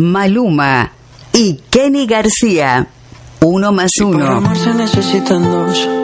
Maluma y Kenny García. 1 más 1. Para amar se necesitan dos.